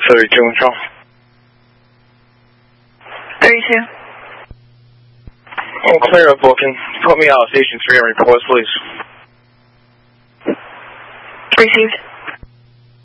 32 control. 32. I'm clear of booking. Put me out of station 3 on reports, please. Received.